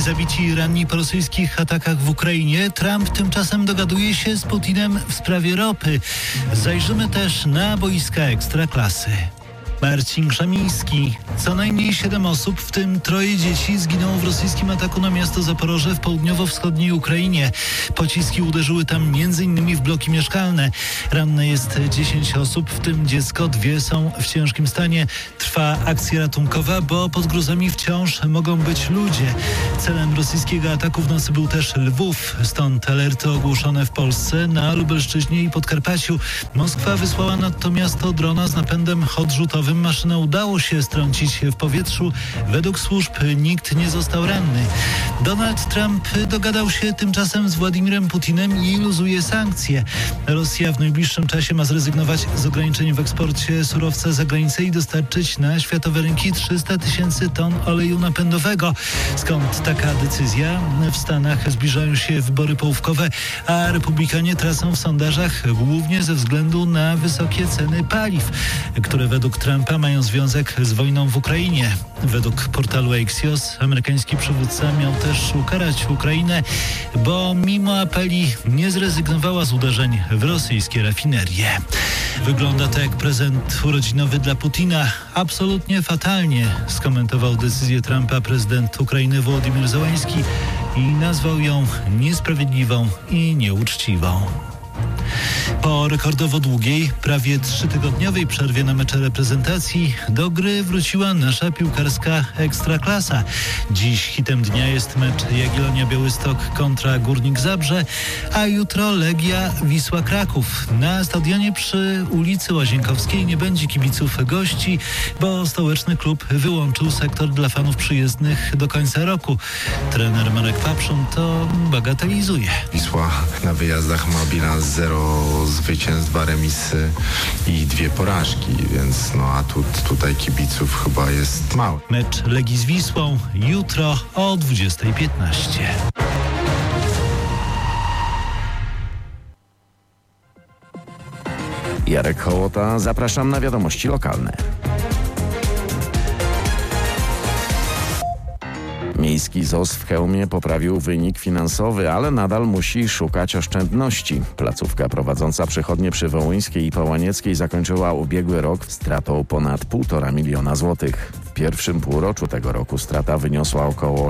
zabici i ranni po rosyjskich atakach w Ukrainie. Trump tymczasem dogaduje się z Putinem w sprawie ropy. Zajrzymy też na boiska ekstraklasy. Marcin Krzemiński. Co najmniej 7 osób, w tym 3 dzieci, zginęło w rosyjskim ataku na miasto Zaporoże w południowo-wschodniej Ukrainie. Pociski uderzyły tam m.in. w bloki mieszkalne. Ranne jest 10 osób, w tym dziecko. 2 są w ciężkim stanie. Trwa akcja ratunkowa, bo pod gruzami wciąż mogą być ludzie. Celem rosyjskiego ataku w nocy był też Lwów. Stąd alerty ogłoszone w Polsce, na Lubelszczyźnie i Podkarpaciu. Moskwa wysłała nad to miasto drona z napędem odrzutowym. Maszynę udało się strącić w powietrzu. Według służb nikt nie został ranny. Donald Trump dogadał się tymczasem z Władimirem Putinem i luzuje sankcje. Rosja w najbliższym czasie ma zrezygnować z ograniczeń w eksporcie surowca za granicę i dostarczyć na światowe rynki 300 000 ton oleju napędowego. Skąd taka decyzja? W Stanach zbliżają się wybory połówkowe, a republikanie tracą w sondażach głównie ze względu na wysokie ceny paliw, które według Trumpa mają związek z wojną w Ukrainie. Według portalu Axios amerykański przywódca miał też ukarać Ukrainę, bo mimo apeli nie zrezygnowała z uderzeń w rosyjskie rafinerie. Wygląda to jak prezent urodzinowy dla Putina. Absolutnie fatalnie skomentował decyzję Trumpa prezydent Ukrainy Wołodymyr Zełański i nazwał ją niesprawiedliwą i nieuczciwą. Po rekordowo długiej, prawie 3-tygodniowej przerwie na mecze reprezentacji do gry wróciła nasza piłkarska ekstraklasa. Dziś hitem dnia jest mecz Jagiellonia Białystok kontra Górnik Zabrze, a jutro Legia Wisła Kraków. Na stadionie przy ulicy Łazienkowskiej nie będzie kibiców gości, bo stołeczny klub wyłączył sektor dla fanów przyjezdnych do końca roku. Trener Marek Papszun to bagatelizuje. Wisła na wyjazdach ma bilans 0 zwycięstw, 2 remisy i 2 porażki, więc atut tutaj kibiców chyba jest mały. Mecz Legii z Wisłą jutro o 20:15. Jarek Hołota, zapraszam na wiadomości lokalne. Miejski ZOZ w Chełmie poprawił wynik finansowy, ale nadal musi szukać oszczędności. Placówka prowadząca przychodnie przy Wołyńskiej i Połanieckiej zakończyła ubiegły rok stratą ponad 1,5 miliona złotych. W pierwszym półroczu tego roku strata wyniosła około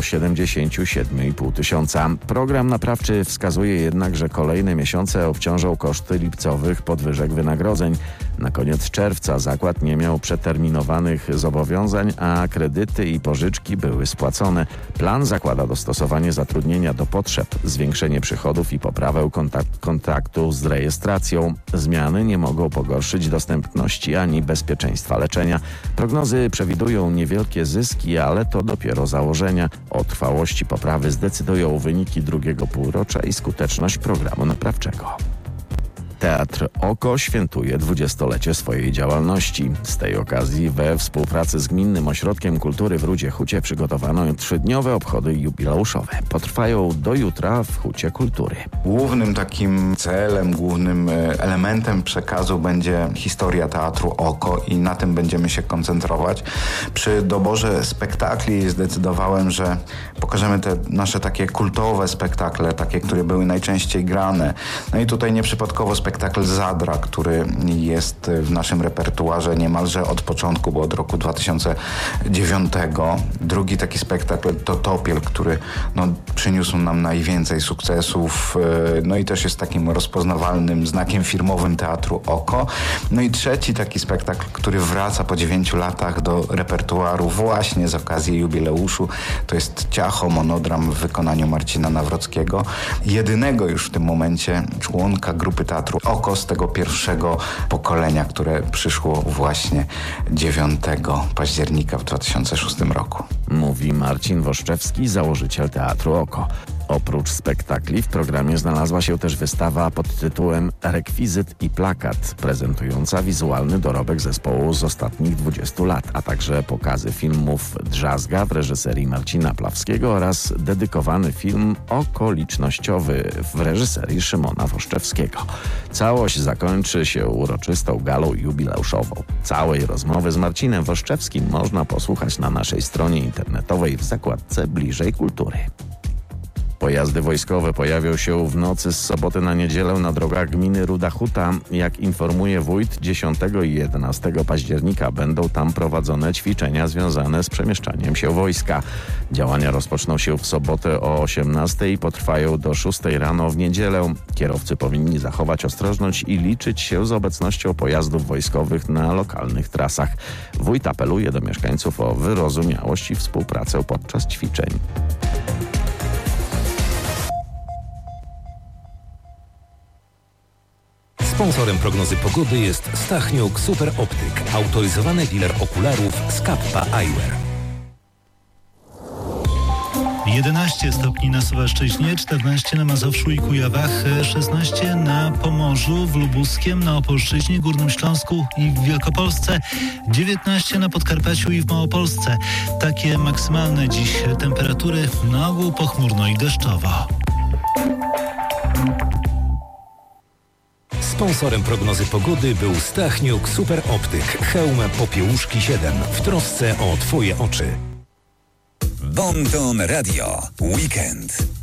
77,5 tysiąca. Program naprawczy wskazuje jednak, że kolejne miesiące obciążą koszty lipcowych podwyżek wynagrodzeń. Na koniec czerwca zakład nie miał przeterminowanych zobowiązań, a kredyty i pożyczki były spłacone. Plan zakłada dostosowanie zatrudnienia do potrzeb, zwiększenie przychodów i poprawę kontaktu z rejestracją. Zmiany nie mogą pogorszyć dostępności ani bezpieczeństwa leczenia. Prognozy przewidują niewielkie zyski, ale to dopiero założenia. O trwałości poprawy zdecydują wyniki drugiego półrocza i skuteczność programu naprawczego. Teatr Oko świętuje 20-lecie swojej działalności. Z tej okazji we współpracy z Gminnym Ośrodkiem Kultury w Rudzie Hucie przygotowano 3-dniowe obchody jubileuszowe. Potrwają do jutra w Hucie Kultury. Głównym takim celem, głównym elementem przekazu będzie historia Teatru Oko i na tym będziemy się koncentrować. Przy doborze spektakli zdecydowałem, że pokażemy te nasze takie kultowe spektakle, takie, które były najczęściej grane. No i tutaj nieprzypadkowo spektakl Zadra, który jest w naszym repertuarze niemalże od początku, bo od roku 2009. Drugi taki spektakl to Topiel, który przyniósł nam najwięcej sukcesów, i też jest takim rozpoznawalnym znakiem firmowym Teatru Oko. No i trzeci taki spektakl, który wraca po 9 latach do repertuaru właśnie z okazji jubileuszu, to jest Ciacho, monodram w wykonaniu Marcina Nawrockiego, jedynego już w tym momencie członka grupy Teatru Oko z tego pierwszego pokolenia, które przyszło właśnie 9 października w 2006 roku. Mówi Marcin Woszczewski, założyciel Teatru Oko. Oprócz spektakli w programie znalazła się też wystawa pod tytułem Rekwizyt i plakat, prezentująca wizualny dorobek zespołu z ostatnich 20 lat, a także pokazy filmów Drzazga w reżyserii Marcina Plawskiego oraz dedykowany film okolicznościowy w reżyserii Szymona Woszczewskiego. Całość zakończy się uroczystą galą jubileuszową. Całej rozmowy z Marcinem Woszczewskim można posłuchać na naszej stronie internetowej w zakładce Bliżej Kultury. Pojazdy wojskowe pojawią się w nocy z soboty na niedzielę na drogach gminy Ruda Huta. Jak informuje wójt, 10 i 11 października będą tam prowadzone ćwiczenia związane z przemieszczaniem się wojska. Działania rozpoczną się w sobotę o 18 i potrwają do 6 rano w niedzielę. Kierowcy powinni zachować ostrożność i liczyć się z obecnością pojazdów wojskowych na lokalnych trasach. Wójt apeluje do mieszkańców o wyrozumiałość i współpracę podczas ćwiczeń. Sponsorem prognozy pogody jest Stachniuk Super Optyk, autoryzowany dealer okularów z Kappa Eyewear. 11 stopni na Suwalszczyźnie, 14 na Mazowszu i Kujawach, 16 na Pomorzu, w Lubuskiem, na Opolszczyźnie, Górnym Śląsku i w Wielkopolsce, 19 na Podkarpaciu i w Małopolsce. Takie maksymalne dziś temperatury, na ogół pochmurno i deszczowo. Sponsorem prognozy pogody był Stachniuk Super Optyk, hełm Popiełuszki 7 w trosce o Twoje oczy. Bon Ton Radio Weekend.